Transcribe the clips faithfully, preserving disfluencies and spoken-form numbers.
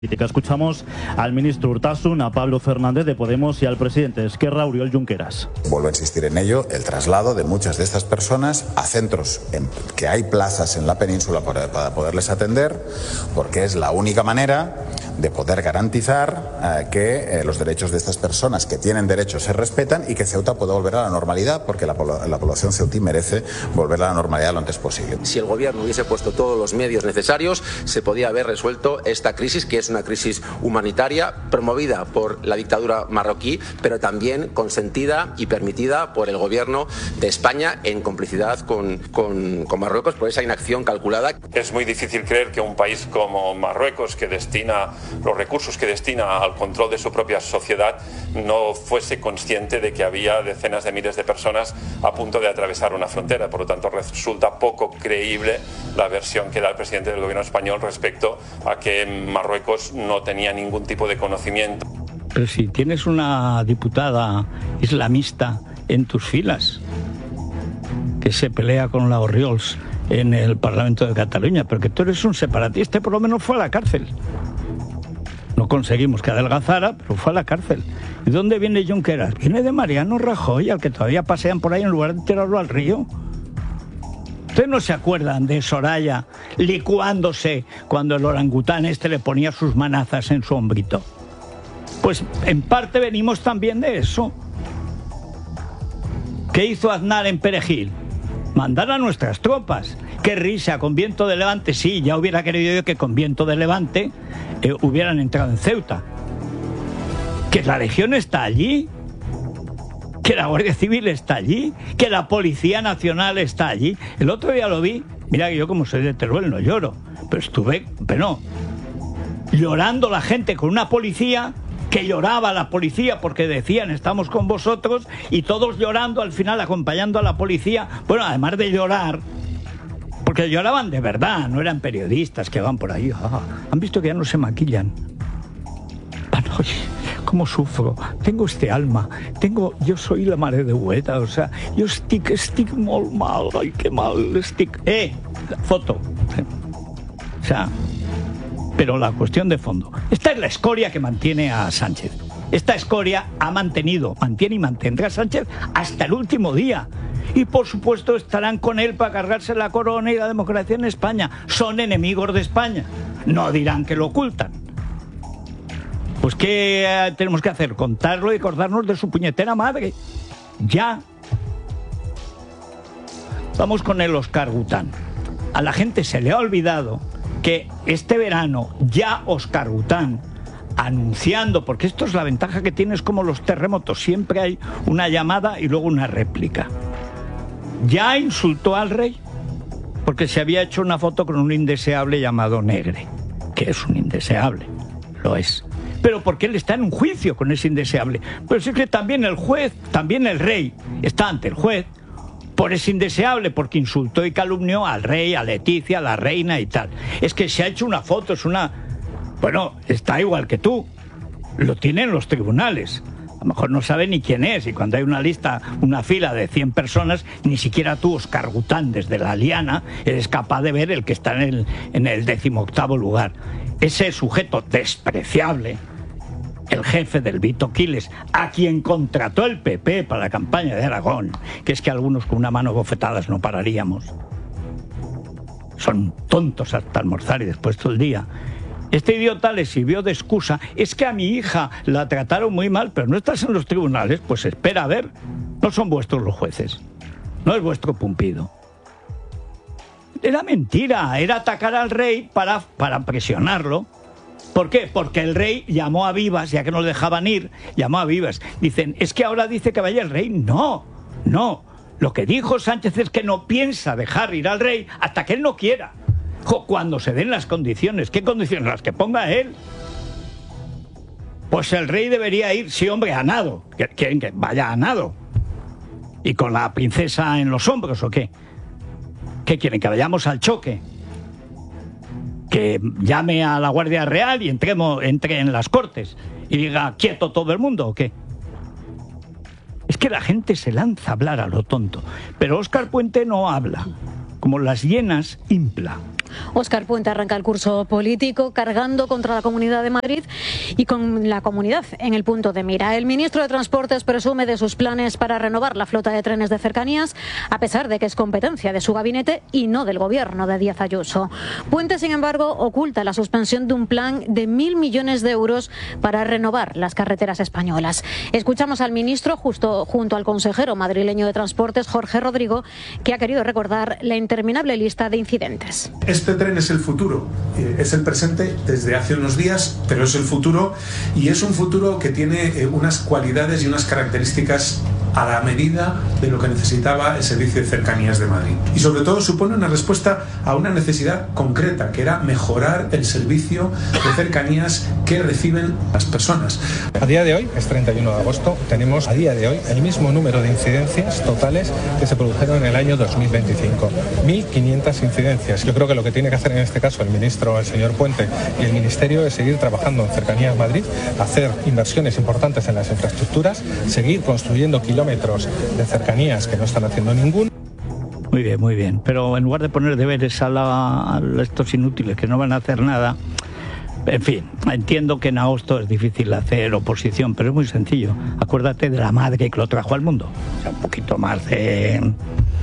Escuchamos al ministro Urtasun, a Pablo Fernández de Podemos y al presidente de Esquerra, Oriol Junqueras. Vuelvo a insistir en ello, el traslado de muchas de estas personas a centros en que hay plazas en la península para, para poderles atender, porque es la única manera de poder garantizar eh, que eh, los derechos de estas personas que tienen derechos se respetan y que Ceuta pueda volver a la normalidad, porque la, la población ceutí merece volver a la normalidad lo antes posible. Si el gobierno hubiese puesto todos los medios necesarios, se podía haber resuelto esta crisis, que es una crisis humanitaria promovida por la dictadura marroquí, pero también consentida y permitida por el gobierno de España en complicidad con, con, con Marruecos por esa inacción calculada. Es muy difícil creer que un país como Marruecos, que destina los recursos que destina al control de su propia sociedad, no fuese consciente de que había decenas de miles de personas a punto de atravesar una frontera. Por lo tanto, resulta poco creíble la versión que da el presidente del gobierno español respecto a que Marruecos no tenía ningún tipo de conocimiento. Pero si tienes una diputada islamista en tus filas que se pelea con la Orriols en el Parlamento de Cataluña, pero que tú eres un separatista, por lo menos fue a la cárcel. No conseguimos que adelgazara, pero fue a la cárcel. ¿Y dónde viene Junqueras? Viene de Mariano Rajoy, al que todavía pasean por ahí en lugar de tirarlo al río. ¿Ustedes no se acuerdan de Soraya licuándose cuando el orangután este le ponía sus manazas en su hombrito? Pues en parte venimos también de eso. ¿Qué hizo Aznar en Perejil? Mandar a nuestras tropas. Qué risa, con viento de levante. Sí, ya hubiera querido yo que con viento de levante eh, hubieran entrado en Ceuta. Que la Legión está allí, que la Guardia Civil está allí, que la Policía Nacional está allí. El otro día lo vi, mira que yo como soy de Teruel no lloro, pero estuve, pero no, llorando la gente con una policía, que lloraba la policía porque decían estamos con vosotros, y todos llorando al final acompañando a la policía. Bueno, además de llorar, porque lloraban de verdad, no eran periodistas que van por ahí. Ah, han visto que ya no se maquillan. Ah, no, cómo sufro, tengo este alma, tengo, yo soy la mare de Hueta, o sea, yo estic, estic molt mal, ay, qué mal, estic. Eh, foto. O sea, pero la cuestión de fondo, esta es la escoria que mantiene a Sánchez. Esta escoria ha mantenido, mantiene y mantendrá a Sánchez hasta el último día. Y por supuesto estarán con él para cargarse la corona y la democracia en España. Son enemigos de España. No dirán que lo ocultan. Pues ¿qué eh, tenemos que hacer? Contarlo y acordarnos de su puñetera madre. Ya. Vamos con el Oscar Gután. A la gente se le ha olvidado que este verano ya Oscar Gután, anunciando, porque esto es la ventaja que tienes como los terremotos, siempre hay una llamada y luego una réplica. Ya insultó al rey porque se había hecho una foto con un indeseable llamado Negre, que es un indeseable, lo es. Pero porque él está en un juicio con ese indeseable. Pero sí que también el juez, también el rey, está ante el juez por ese indeseable, porque insultó y calumnió al rey, a Leticia, a la reina y tal. Es que se ha hecho una foto, es una... Bueno, está igual que tú. Lo tienen los tribunales. A lo mejor no sabe ni quién es, y cuando hay una lista, una fila de cien personas, ni siquiera tú, Oscar Gután, desde la liana, eres capaz de ver el que está en el, en el decimoctavo lugar. Ese sujeto despreciable, el jefe del Vito Quiles, a quien contrató el P P para la campaña de Aragón, que es que algunos con una mano bofetadas no pararíamos. Son tontos hasta almorzar y después todo el día. Este idiota le sirvió de excusa. Es que a mi hija la trataron muy mal, pero no estás en los tribunales, pues espera a ver. No son vuestros los jueces. No es vuestro Pumpido. Era mentira, era atacar al rey para, para presionarlo. ¿Por qué? Porque el rey llamó a vivas, ya que no le dejaban ir, llamó a vivas. Dicen, es que ahora dice que vaya el rey. No, no. Lo que dijo Sánchez es que no piensa dejar ir al rey hasta que él no quiera. Cuando se den las condiciones. ¿Qué condiciones? Las que ponga él. Pues el rey debería ir, sí, hombre, a nado. ¿Quieren que vaya a nado? ¿Y con la princesa en los hombros o qué? ¿Qué quieren? ¿Que vayamos al choque? ¿Que llame a la Guardia Real y entremos, entre en las Cortes y diga quieto todo el mundo o qué? Es que la gente se lanza a hablar a lo tonto. Pero Óscar Puente no habla. Como las hienas, impla. Óscar Puente arranca el curso político cargando contra la Comunidad de Madrid y con la comunidad en el punto de mira. El ministro de Transportes presume de sus planes para renovar la flota de trenes de cercanías, a pesar de que es competencia de su gabinete y no del gobierno de Díaz Ayuso. Puente, sin embargo, oculta la suspensión de un plan de mil millones de euros para renovar las carreteras españolas. Escuchamos al ministro justo junto al consejero madrileño de Transportes, Jorge Rodrigo, que ha querido recordar la interminable lista de incidentes. Este tren es el futuro, es el presente desde hace unos días, pero es el futuro, y es un futuro que tiene unas cualidades y unas características a la medida de lo que necesitaba el Servicio de Cercanías de Madrid. Y sobre todo supone una respuesta a una necesidad concreta, que era mejorar el servicio de cercanías que reciben las personas. A día de hoy, es treinta y uno de agosto, tenemos a día de hoy el mismo número de incidencias totales que se produjeron en el año dos mil veinticinco. mil quinientas incidencias. Yo creo que lo que tiene que hacer en este caso el ministro, el señor Puente, y el Ministerio es seguir trabajando en Cercanías Madrid, hacer inversiones importantes en las infraestructuras, seguir construyendo kilómetros de cercanías que no están haciendo ninguno. Muy bien, muy bien. Pero en lugar de poner deberes a, la, a estos inútiles que no van a hacer nada, en fin, entiendo que en agosto es difícil hacer oposición, pero es muy sencillo. Acuérdate de la madre que lo trajo al mundo. O sea, un poquito más de,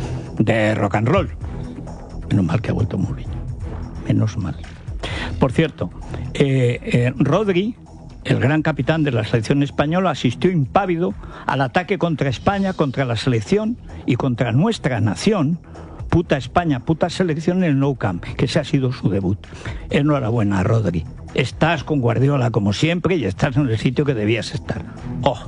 de rock and roll. Menos mal que ha vuelto Mourinho. Menos mal. Por cierto, eh, eh, Rodri, el gran capitán de la selección española, asistió impávido al ataque contra España, contra la selección y contra nuestra nación. Puta España, puta selección en el Nou Camp, que ese ha sido su debut. Enhorabuena, Rodri. Estás con Guardiola como siempre y estás en el sitio que debías estar. ¡Oh!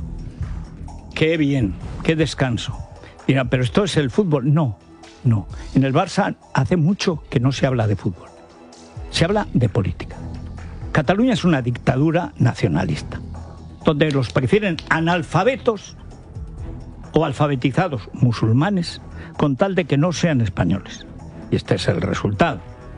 ¡Qué bien! ¡Qué descanso! Mira, pero esto es el fútbol. No, no. En el Barça hace mucho que no se habla de fútbol. Se habla de política. Cataluña es una dictadura nacionalista, donde los prefieren analfabetos o alfabetizados musulmanes con tal de que no sean españoles. Y este es el resultado.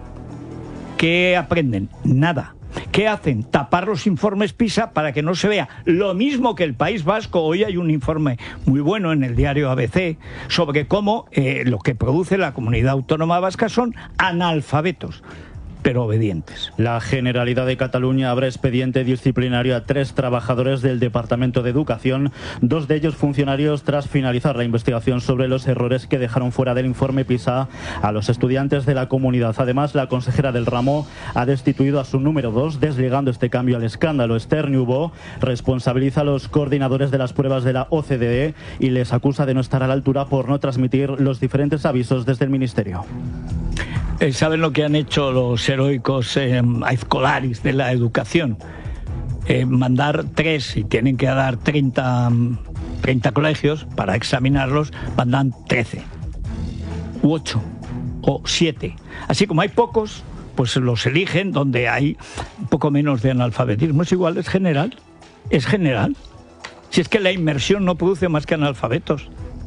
¿Qué aprenden? Nada. ¿Qué hacen? Tapar los informes PISA para que no se vea lo mismo que el País Vasco. Hoy hay un informe muy bueno en el diario A B C sobre cómo eh, lo que produce la comunidad autónoma vasca son analfabetos, pero obedientes. La Generalidad de Cataluña abre expediente disciplinario a tres trabajadores del Departamento de Educación, dos de ellos funcionarios, tras finalizar la investigación sobre los errores que dejaron fuera del informe PISA a los estudiantes de la comunidad. Además, la consejera del ramo ha destituido a su número dos, desligando este cambio al escándalo. Esther Niubó responsabiliza a los coordinadores de las pruebas de la O C D E y les acusa de no estar a la altura por no transmitir los diferentes avisos desde el Ministerio. ¿Saben lo que han hecho los heroicos eh, aizcolaris de la educación? Eh, mandar tres, y tienen que dar treinta, treinta colegios para examinarlos, mandan trece, u ocho, o siete. Así como hay pocos, pues los eligen donde hay un poco menos de analfabetismo. Es igual, es general, es general. Si es que la inmersión no produce más que analfabetos.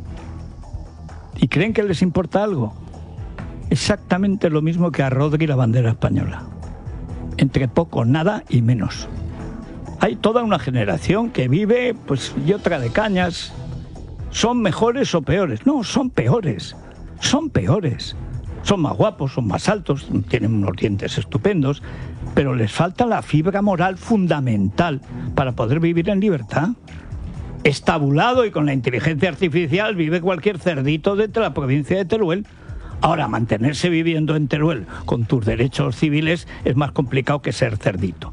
¿Y creen que les importa algo? Exactamente lo mismo que a Rodri la bandera española. Entre poco, nada y menos. Hay toda una generación que vive, pues, y otra de cañas. ¿Son mejores o peores? No, son peores. Son peores. Son más guapos, son más altos, tienen unos dientes estupendos, pero les falta la fibra moral fundamental para poder vivir en libertad. Estabulado y con la inteligencia artificial vive cualquier cerdito de la provincia de Teruel. Ahora, mantenerse viviendo en Teruel con tus derechos civiles es más complicado que ser cerdito.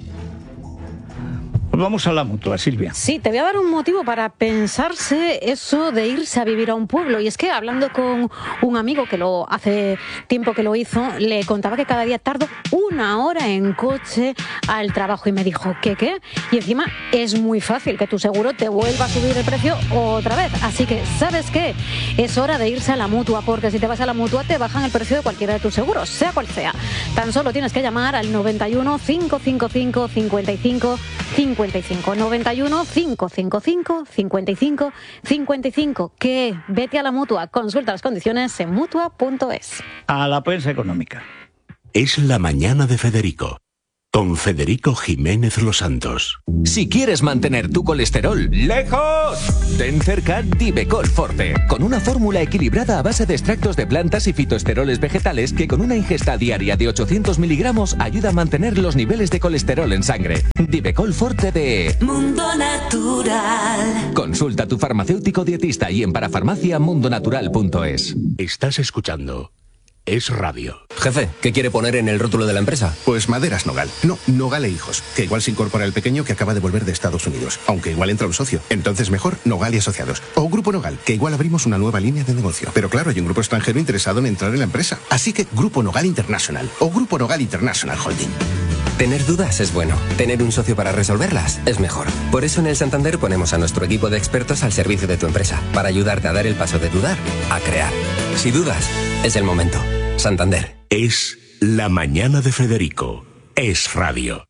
Pues vamos a la mutua, Silvia. Sí, te voy a dar un motivo para pensarse eso de irse a vivir a un pueblo. Y es que hablando con un amigo que lo hace tiempo que lo hizo, le contaba que cada día tardo una hora en coche al trabajo. Y me dijo, ¿qué qué? Y encima es muy fácil que tu seguro te vuelva a subir el precio otra vez. Así que, ¿sabes qué? Es hora de irse a la mutua, porque si te vas a la mutua te bajan el precio de cualquiera de tus seguros, sea cual sea. Tan solo tienes que llamar al noventa y uno, cinco cinco cinco, cincuenta y cinco cincuenta y cinco, noventa y uno, cinco cinco cinco, cincuenta y cinco cincuenta y cinco. Que vete a la mutua, consulta las condiciones en mutua punto es. A la prensa económica. Es la mañana de Federico. con Federico Jiménez Los Santos. Si quieres mantener tu colesterol lejos, ten cerca Divecol Forte, con una fórmula equilibrada a base de extractos de plantas y fitoesteroles vegetales que con una ingesta diaria de ochocientos miligramos ayuda a mantener los niveles de colesterol en sangre. Divecol Forte de Mundo Natural. Consulta a tu farmacéutico dietista y en parafarmacia mundonatural punto es. Estás escuchando Es Radio. Jefe, ¿qué quiere poner en el rótulo de la empresa? Pues Maderas Nogal. No, Nogal e Hijos. Que igual se incorpora el pequeño que acaba de volver de Estados Unidos. Aunque igual entra un socio. Entonces mejor Nogal y Asociados. O Grupo Nogal, que igual abrimos una nueva línea de negocio. Pero claro, hay un grupo extranjero interesado en entrar en la empresa. Así que Grupo Nogal International. O Grupo Nogal International Holding. Tener dudas es bueno. Tener un socio para resolverlas es mejor. Por eso en el Santander ponemos a nuestro equipo de expertos al servicio de tu empresa. Para ayudarte a dar el paso de dudar a crear. Si dudas, es el momento. Santander. Es la mañana de Federico. Es Radio.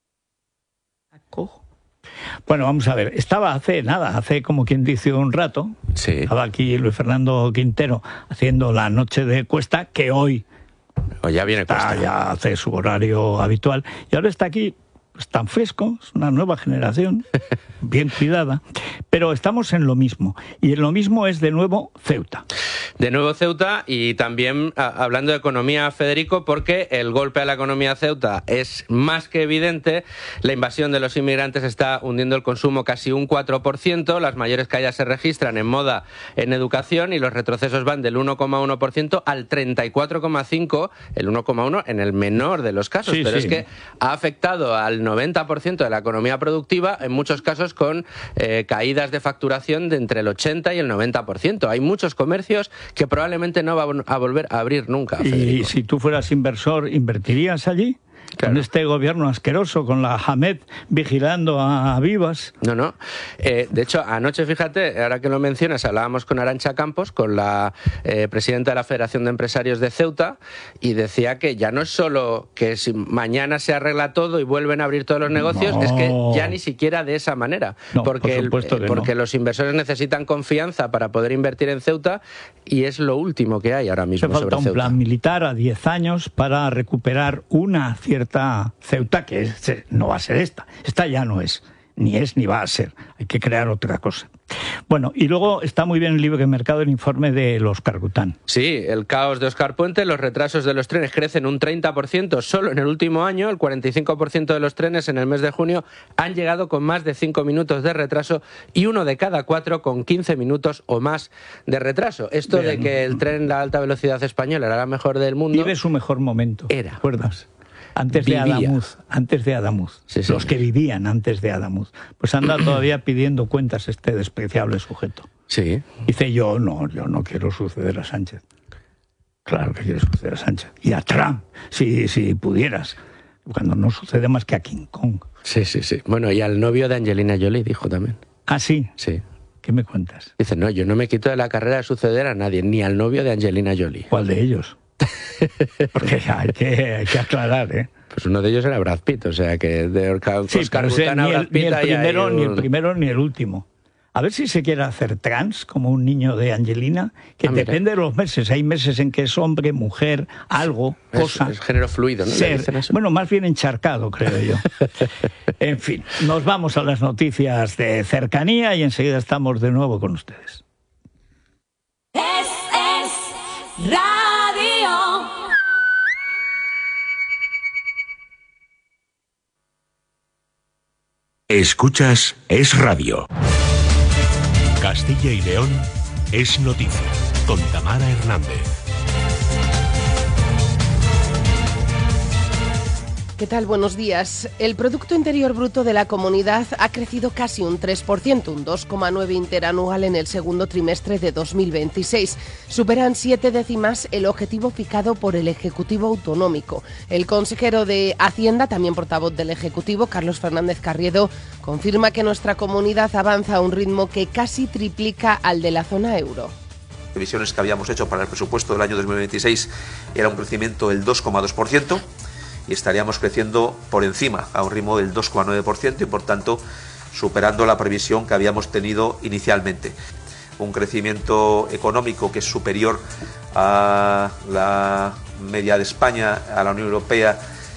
Bueno, vamos a ver. Estaba hace nada, hace como quien dice un rato. Sí. Estaba aquí Luis Fernando Quintero haciendo la noche de Cuesta, que hoy o ya viene está, Cuesta. ya hace su horario habitual. Y ahora está aquí, pues, tan fresco, es una nueva generación, bien cuidada. Pero estamos en lo mismo. Y en lo mismo es de nuevo Ceuta. De nuevo Ceuta y también a, hablando de economía, Federico, porque el golpe a la economía Ceuta es más que evidente. La invasión de los inmigrantes está hundiendo el consumo casi un cuatro por ciento, las mayores caídas se registran en moda, en educación, y los retrocesos van del uno coma uno por ciento al treinta y cuatro coma cinco por ciento, el uno coma uno por ciento en el menor de los casos, Sí, pero sí. es que ha afectado al noventa por ciento de la economía productiva, en muchos casos con eh, caídas de facturación de entre el ochenta y el noventa por ciento. Hay muchos comercios que probablemente no va a volver a abrir nunca, Federico. Y si tú fueras inversor, ¿invertirías allí? Claro. Con este gobierno asqueroso, con la Hamed vigilando a Vivas. No, no. Eh, de hecho, anoche, fíjate, ahora que lo mencionas, hablábamos con Arantxa Campos, con la eh, presidenta de la Federación de Empresarios de Ceuta, y decía que ya no es solo que si mañana se arregla todo y vuelven a abrir todos los negocios, no. es que ya ni siquiera de esa manera. No, porque por supuesto el, que porque no. los inversores necesitan confianza para poder invertir en Ceuta, y es lo último que hay ahora mismo Hace falta sobre un Ceuta. plan militar a diez años para recuperar una cierta Ceuta, que es, no va a ser esta. Esta ya no es, ni es ni va a ser. Hay que crear otra cosa. Bueno, y luego está muy bien el libre mercado, el informe de los Cargután. Sí, el caos de Óscar Puente, los retrasos de los trenes crecen un treinta por ciento solo en el último año, el cuarenta y cinco por ciento de los trenes en el mes de junio han llegado con más de cinco minutos de retraso y uno de cada cuatro con quince minutos o más de retraso. Esto bien. De que el tren, la alta velocidad española, era la mejor del mundo. Vive su mejor momento. Era. ¿Recuerdas? Antes de Vivía. Adamuz, antes de Adamuz, sí, sí. los que vivían antes de Adamuz, pues anda todavía pidiendo cuentas este despreciable sujeto. Sí. Dice yo, no, yo no quiero suceder a Sánchez. Claro que quiero suceder a Sánchez. Y a Trump, si, si pudieras, cuando no sucede más que a King Kong. Sí, sí, sí. Bueno, y al novio de Angelina Jolie dijo también. ¿Ah, sí? Sí. ¿Qué me cuentas? Dice, no, yo no me quito de la carrera de suceder a nadie, ni al novio de Angelina Jolie. ¿Cuál de ellos? Porque hay que, hay que aclarar, ¿eh? Pues uno de ellos era Brad Pitt, o sea que de Oscar sí, Gután a Brad Pitt ni el, primero, un... ni el primero ni el último. A ver si se quiere hacer trans, como un niño de Angelina, que ah, depende de los meses. Hay meses en que es hombre, mujer, algo, es, cosa. Es género fluido, ¿no? Ser, bueno, más bien encharcado, creo yo. En fin, nos vamos a las noticias de cercanía y enseguida estamos de nuevo con ustedes. Es, es Radio. Escuchas Es Radio. Castilla y León es noticia con Tamara Hernández. ¿Qué tal? Buenos días. El Producto Interior Bruto de la comunidad ha crecido casi un tres por ciento, un dos coma nueve por ciento interanual en el segundo trimestre de dos mil veintiséis. Superan siete décimas el objetivo fijado por el Ejecutivo Autonómico. El consejero de Hacienda, también portavoz del Ejecutivo, Carlos Fernández Carriedo, confirma que nuestra comunidad avanza a un ritmo que casi triplica al de la zona euro. Previsiones que habíamos hecho para el presupuesto del año dos mil veintiséis era un crecimiento del dos coma dos por ciento. Y estaríamos creciendo por encima, a un ritmo del dos coma nueve por ciento y por tanto superando la previsión que habíamos tenido inicialmente. Un crecimiento económico que es superior a la media de España, a la Unión Europea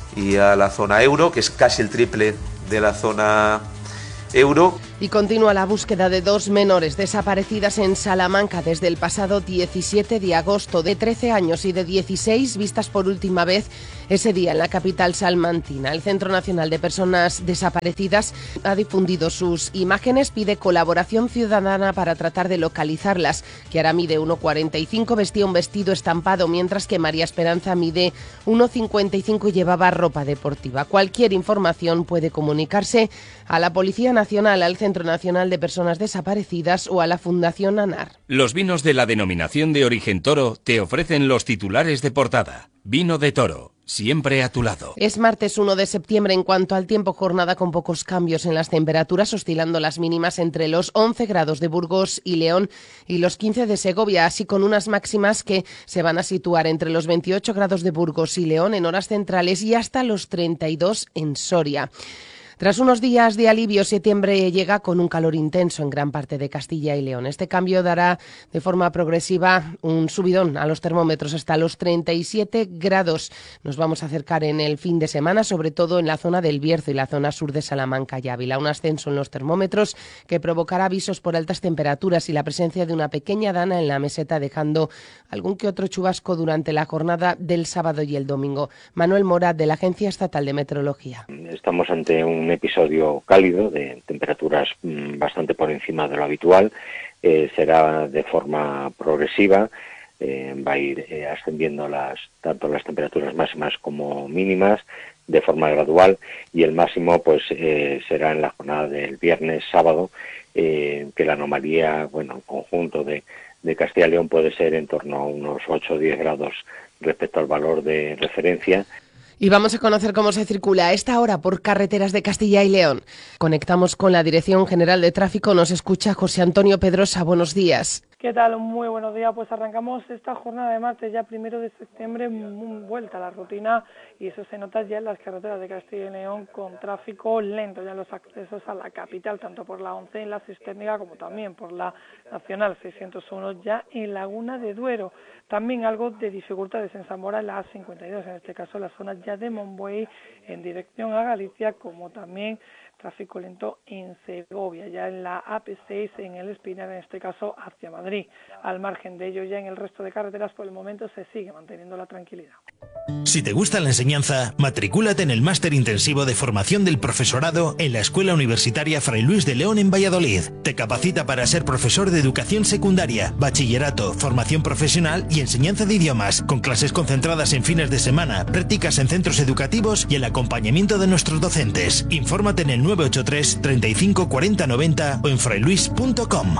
y a la zona euro, que es casi el triple de la zona euro. Y continúa la búsqueda de dos menores desaparecidas en Salamanca desde el pasado diecisiete de agosto, de trece años y de dieciséis, vistas por última vez ese día en la capital salmantina. El Centro Nacional de Personas Desaparecidas ha difundido sus imágenes, pide colaboración ciudadana para tratar de localizarlas. Kiara mide uno cuarenta y cinco, vestía un vestido estampado, mientras que María Esperanza mide uno cincuenta y cinco y llevaba ropa deportiva. Cualquier información puede comunicarse a la Policía Nacional, al Centro Nacional de Personas Desaparecidas o a la Fundación ANAR. Los vinos de la denominación de origen Toro te ofrecen los titulares de portada. Vino de Toro, siempre a tu lado. Es martes uno de septiembre. En cuanto al tiempo, jornada con pocos cambios en las temperaturas, oscilando las mínimas entre los once grados de Burgos y León y los quince de Segovia, así con unas máximas que se van a situar entre los veintiocho grados de Burgos y León en horas centrales y hasta los treinta y dos en Soria. Tras unos días de alivio, septiembre llega con un calor intenso en gran parte de Castilla y León. Este cambio dará de forma progresiva un subidón a los termómetros hasta los treinta y siete grados. Nos vamos a acercar en el fin de semana, sobre todo en la zona del Bierzo y la zona sur de Salamanca y Ávila. Un ascenso en los termómetros que provocará avisos por altas temperaturas y la presencia de una pequeña dana en la meseta, dejando algún que otro chubasco durante la jornada del sábado y el domingo. Manuel Mora, de la Agencia Estatal de Meteorología. Estamos ante un episodio cálido de temperaturas mmm, bastante por encima de lo habitual. Eh, será de forma progresiva, eh, va a ir eh, ascendiendo las tanto las temperaturas máximas como mínimas de forma gradual, y el máximo pues eh, será en la jornada del viernes sábado, eh, que la anomalía, bueno, en conjunto de, de Castilla y León puede ser en torno a unos ocho o diez grados respecto al valor de referencia. Y vamos a conocer cómo se circula a esta hora por carreteras de Castilla y León. Conectamos con la Dirección General de Tráfico. Nos escucha José Antonio Pedrosa. Buenos días. ¿Qué tal? Muy buenos días. Pues arrancamos esta jornada de martes, ya primero de septiembre, vuelta a la rutina, y eso se nota ya en las carreteras de Castilla y León, con tráfico lento ya en los accesos a la capital, tanto por la once en la Cisterna como también por la Nacional seiscientos uno ya en Laguna de Duero. También algo de dificultades en Zamora en la A cincuenta y dos, en este caso la zona ya de Monbuey en dirección a Galicia, como también tráfico lento en Segovia, ya en la A P seis en el Espinar, en este caso hacia Madrid. Al margen de ello, ya en el resto de carreteras por el momento se sigue manteniendo la tranquilidad. Si te gusta la enseñanza, matricúlate en el máster intensivo de formación del profesorado en la Escuela Universitaria Fray Luis de León en Valladolid. Te capacita para ser profesor de educación secundaria, bachillerato, formación profesional y enseñanza de idiomas, con clases concentradas en fines de semana, prácticas en centros educativos y el acompañamiento de nuestros docentes. Infórmate en el nueve ocho tres, treinta y cinco, cuarenta, noventa o en frailuis punto com.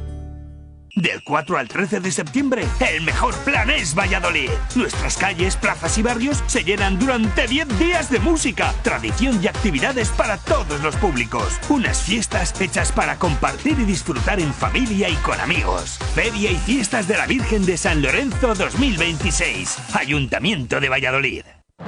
Del cuatro al trece de septiembre, el mejor plan es Valladolid. Nuestras calles, plazas y barrios se llenan durante diez días de música, tradición y actividades para todos los públicos. Unas fiestas hechas para compartir y disfrutar en familia y con amigos. Feria y Fiestas de la Virgen de San Lorenzo dos mil veintiséis. Ayuntamiento de Valladolid.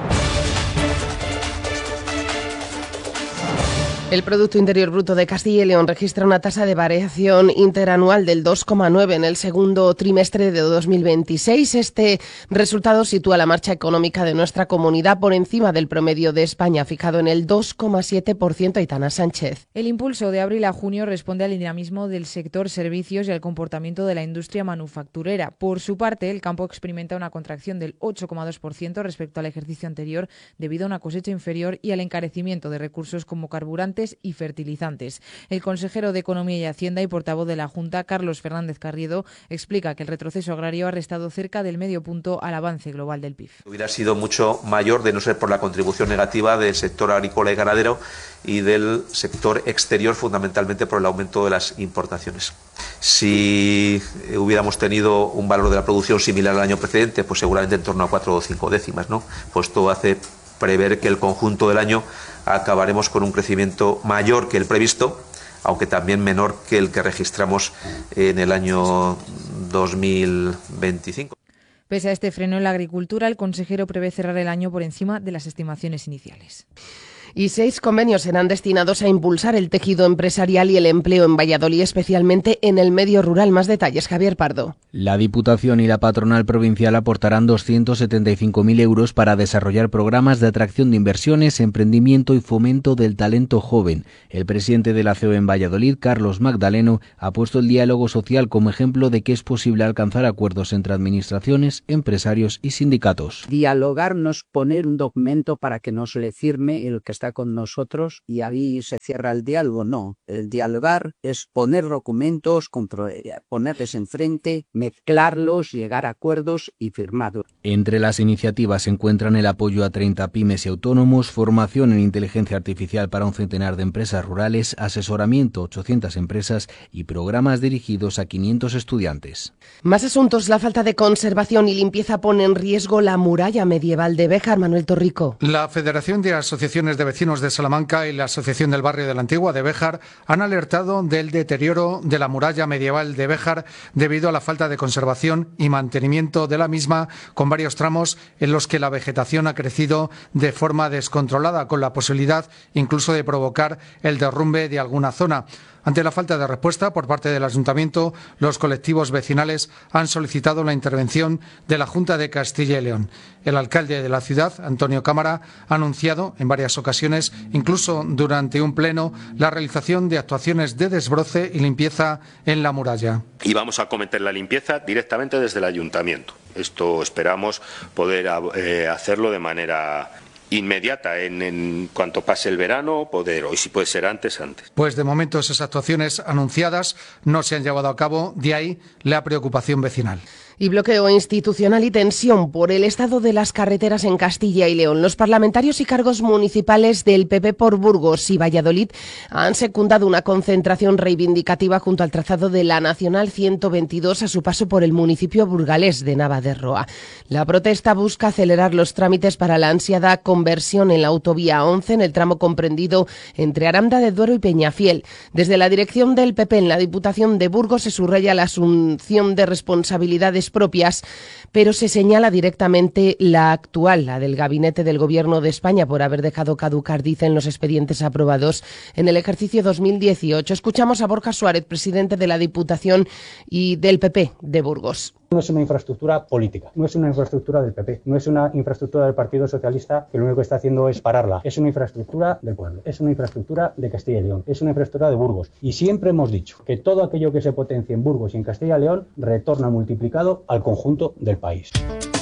El Producto Interior Bruto de Castilla y León registra una tasa de variación interanual del dos coma nueve en el segundo trimestre de dos mil veintiséis. Este resultado sitúa la marcha económica de nuestra comunidad por encima del promedio de España, fijado en el dos coma siete por ciento. Aitana Sánchez. El impulso de abril a junio responde al dinamismo del sector servicios y al comportamiento de la industria manufacturera. Por su parte, el campo experimenta una contracción del ocho coma dos por ciento respecto al ejercicio anterior, debido a una cosecha inferior y al encarecimiento de recursos como carburantes y fertilizantes. El consejero de Economía y Hacienda y portavoz de la Junta, Carlos Fernández Carriedo, explica que el retroceso agrario ha restado cerca del medio punto al avance global del P I B. Hubiera sido mucho mayor de no ser por la contribución negativa del sector agrícola y ganadero y del sector exterior, fundamentalmente por el aumento de las importaciones. Si hubiéramos tenido un valor de la producción similar al año precedente, pues seguramente en torno a cuatro o cinco décimas, ¿no? Pues esto hace prever que el conjunto del año acabaremos con un crecimiento mayor que el previsto, aunque también menor que el que registramos en el año dos mil veinticinco. Pese a este freno en la agricultura, el consejero prevé cerrar el año por encima de las estimaciones iniciales. Y seis convenios serán destinados a impulsar el tejido empresarial y el empleo en Valladolid, especialmente en el medio rural. Más detalles, Javier Pardo. La Diputación y la patronal provincial aportarán doscientos setenta y cinco mil euros para desarrollar programas de atracción de inversiones, emprendimiento y fomento del talento joven. El presidente de la C E O en Valladolid, Carlos Magdaleno, ha puesto el diálogo social como ejemplo de que es posible alcanzar acuerdos entre administraciones, empresarios y sindicatos. Dialogarnos, poner un documento para que nos le firme el que está con nosotros y ahí se cierra el diálogo. No, el dialogar es poner documentos, ponerles enfrente, mezclarlos, llegar a acuerdos y firmarlos. Entre las iniciativas se encuentran el apoyo a treinta pymes y autónomos, formación en inteligencia artificial para un centenar de empresas rurales, asesoramiento a ochocientas empresas y programas dirigidos a quinientos estudiantes. Más asuntos. La falta de conservación y limpieza pone en riesgo la muralla medieval de Béjar. Manuel Torrico. La Federación de Asociaciones de Vecinos de Salamanca y la Asociación del Barrio de la Antigua de Béjar han alertado del deterioro de la muralla medieval de Béjar debido a la falta de conservación y mantenimiento de la misma, con varios tramos en los que la vegetación ha crecido de forma descontrolada, con la posibilidad incluso de provocar el derrumbe de alguna zona. Ante la falta de respuesta por parte del Ayuntamiento, los colectivos vecinales han solicitado la intervención de la Junta de Castilla y León. El alcalde de la ciudad, Antonio Cámara, ha anunciado en varias ocasiones, incluso durante un pleno, la realización de actuaciones de desbroce y limpieza en la muralla. Y vamos a acometer la limpieza directamente desde el Ayuntamiento. Esto esperamos poder eh, hacerlo de manera inmediata, en, en cuanto pase el verano, poder, o si puede ser antes, antes. Pues de momento esas actuaciones anunciadas no se han llevado a cabo, de ahí la preocupación vecinal. Y bloqueo institucional y tensión por el estado de las carreteras en Castilla y León. Los parlamentarios y cargos municipales del P P por Burgos y Valladolid han secundado una concentración reivindicativa junto al trazado de la Nacional ciento veintidós a su paso por el municipio burgalés de Navaderroa. La protesta busca acelerar los trámites para la ansiada conversión en la autovía once en el tramo comprendido entre Aranda de Duero y Peñafiel. Desde la dirección del P P en la Diputación de Burgos se subraya la asunción de responsabilidades propias, pero se señala directamente la actual, la del Gabinete del Gobierno de España, por haber dejado caducar, dicen, los expedientes aprobados en el ejercicio dos mil dieciocho. Escuchamos a Borja Suárez, presidente de la Diputación y del P P de Burgos. No es una infraestructura política, no es una infraestructura del P P, no es una infraestructura del Partido Socialista que lo único que está haciendo es pararla. Es una infraestructura del pueblo, es una infraestructura de Castilla y León, es una infraestructura de Burgos. Y siempre hemos dicho que todo aquello que se potencie en Burgos y en Castilla y León retorna multiplicado al conjunto del país.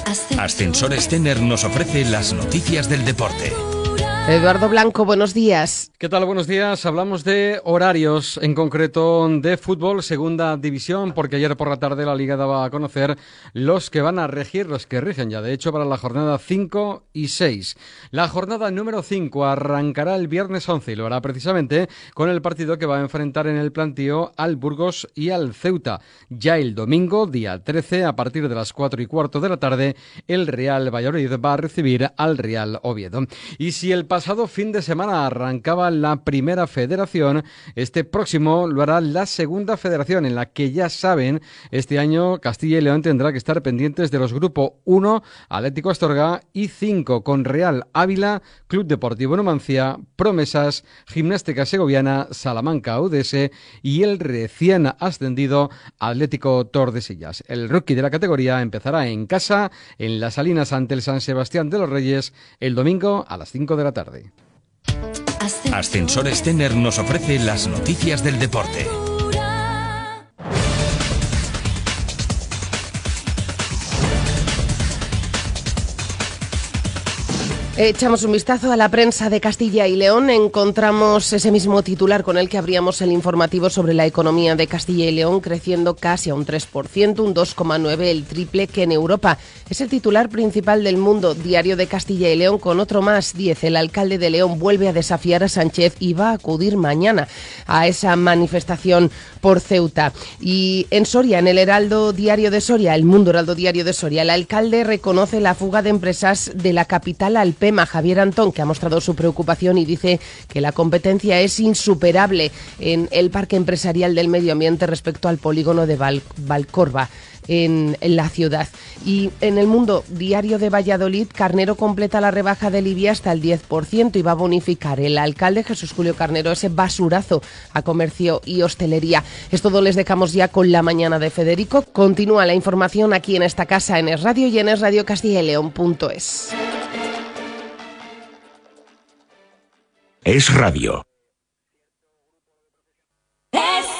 Ascensores Tener nos ofrece las noticias del deporte. Eduardo Blanco, buenos días. ¿Qué tal? Buenos días. Hablamos de horarios, en concreto de fútbol, segunda división, porque ayer por la tarde la Liga daba a conocer los que van a regir, los que rigen ya, de hecho, para la jornada cinco y seis. La jornada número cinco arrancará el viernes once y lo hará precisamente con el partido que va a enfrentar en el plantío al Burgos y al Ceuta. Ya el domingo, día trece, a partir de las cuatro y cuarto de la tarde, el Real Valladolid va a recibir al Real Oviedo. Y si el pasado fin de semana arrancaba la primera federación, este próximo lo hará la segunda federación, en la que ya saben, este año Castilla y León tendrá que estar pendientes de los grupos uno, Atlético Astorga, y cinco, con Real Ávila, Club Deportivo Numancia, Promesas, Gimnástica Segoviana, Salamanca U D S y el recién ascendido Atlético Tordesillas. El rookie de la categoría empezará en casa, en Las Salinas, ante el San Sebastián de los Reyes, el domingo a las cinco de la tarde. Ascensores Tener nos ofrece las noticias del deporte. Echamos un vistazo a la prensa de Castilla y León. Encontramos ese mismo titular con el que abríamos el informativo sobre la economía de Castilla y León, creciendo casi a un tres por ciento, un dos coma nueve por ciento, el triple que en Europa. Es el titular principal del Mundo, Diario de Castilla y León, con otro más, diez. El alcalde de León vuelve a desafiar a Sánchez y va a acudir mañana a esa manifestación por Ceuta. Y en Soria, en el Heraldo Diario de Soria, el Mundo Heraldo Diario de Soria, el alcalde reconoce la fuga de empresas de la capital al P Pema, Javier Antón, que ha mostrado su preocupación y dice que la competencia es insuperable en el parque empresarial del medio ambiente respecto al polígono de Val- Valcorba. En, en la ciudad. Y en el Mundo Diario de Valladolid, Carnero completa la rebaja del I B I hasta el diez por ciento y va a bonificar el alcalde Jesús Julio Carnero ese basurazo a comercio y hostelería. Es todo, les dejamos ya con la mañana de Federico. Continúa la información aquí en esta casa en Es Radio y en es radio castilla y león punto es. Es Radio.